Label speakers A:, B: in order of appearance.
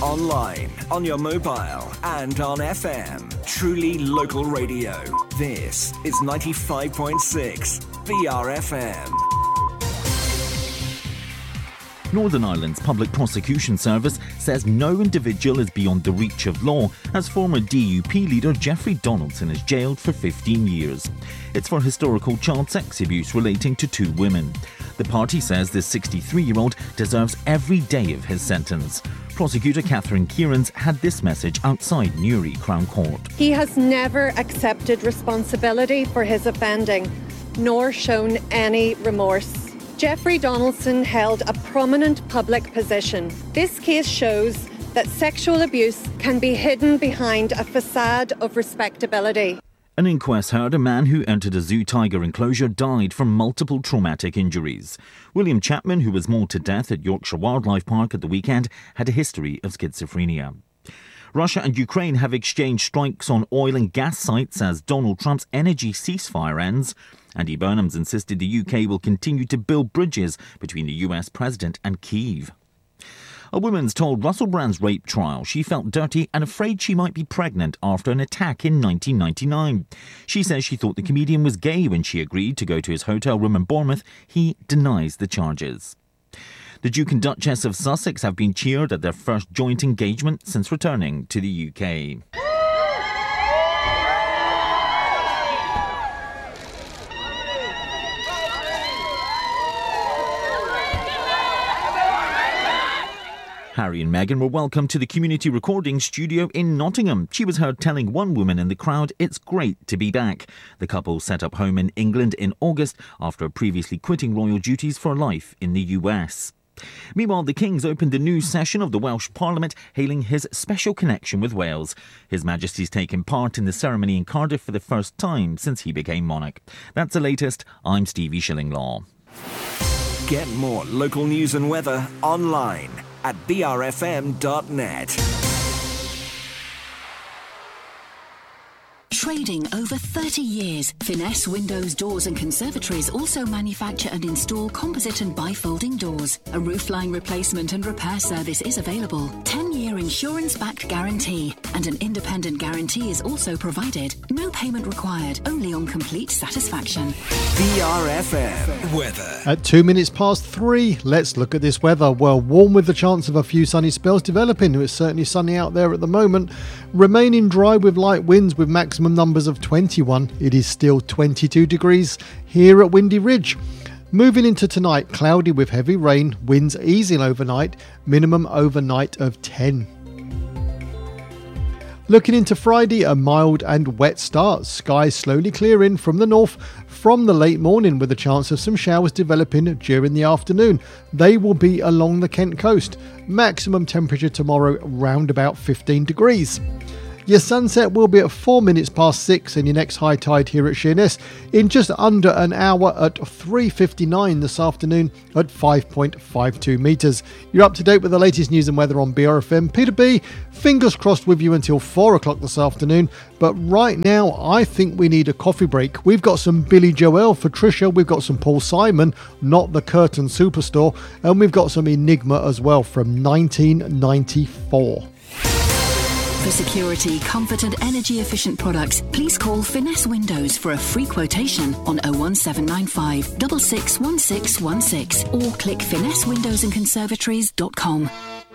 A: online, on your mobile, and on FM. Truly local radio. This is 95.6 BRFM.
B: Northern Ireland's Public Prosecution Service says no individual is beyond the reach of law as former DUP leader Jeffrey Donaldson is jailed for 15 years. It's for historical child sex abuse relating to 2 women. The party says this 63-year-old deserves every day of his sentence. Prosecutor Catherine Kieran's had this message outside Newry Crown Court.
C: He has never accepted responsibility for his offending, nor shown any remorse. Jeffrey Donaldson held a prominent public position. This case shows that sexual abuse can be hidden behind a facade of respectability.
B: An inquest heard a man who entered a zoo tiger enclosure died from multiple traumatic injuries. William Chapman, who was mauled to death at Yorkshire Wildlife Park at the weekend, had a history of schizophrenia. Russia and Ukraine have exchanged strikes on oil and gas sites as Donald Trump's energy ceasefire ends. Andy Burnham's insisted the UK will continue to build bridges between the US president and Kyiv. A woman's told Russell Brand's rape trial she felt dirty and afraid she might be pregnant after an attack in 1999. She says she thought the comedian was gay when she agreed to go to his hotel room in Bournemouth. He denies the charges. The Duke and Duchess of Sussex have been cheered at their first joint engagement since returning to the UK. Harry and Meghan were welcomed to the Community Recording Studio in Nottingham. She was heard telling one woman in the crowd it's great to be back. The couple set up home in England in August after previously quitting royal duties for life in the US. Meanwhile, the King's opened a new session of the Welsh Parliament, hailing his special connection with Wales. His Majesty's taken part in the ceremony in Cardiff for the first time since he became monarch. That's the latest. I'm Stevie Shillinglaw.
A: Get more local news and weather online at brfm.net.
D: Trading over 30 years, Finesse Windows, Doors and Conservatories also manufacture and install composite and bifolding doors. A roofline replacement and repair service is available. 10-year insurance-backed guarantee and an independent guarantee is also provided. No payment required, only on complete satisfaction.
A: BRFM weather.
E: At 2 minutes past 3, let's look at this weather. Well, warm with the chance of a few sunny spells developing. It's certainly sunny out there at the moment. Remaining dry with light winds with maximum numbers of 21. It is still 22 degrees here at Windy Ridge. Moving into tonight, cloudy with heavy rain, winds easing overnight, minimum overnight of 10. Looking into Friday, a mild and wet start. Skies slowly clearing from the north from the late morning with a chance of some showers developing during the afternoon. They will be along the Kent coast. Maximum temperature tomorrow round about 15 degrees. Your sunset will be at 4 minutes past 6 and your next high tide here at Sheerness in just under an hour at 3:59 this afternoon at 5.52 metres. You're up to date with the latest news and weather on BRFM. Peter B, fingers crossed with you until 4 o'clock this afternoon. But right now, I think we need a coffee break. We've got some Billy Joel for Trisha. We've got some Paul Simon, not the Curtain Superstore. And we've got some Enigma as well from 1994.
D: For security, comfort and energy efficient products, please call Finesse Windows for a free quotation on 01795 661616 or click finessewindowsandconservatories.com.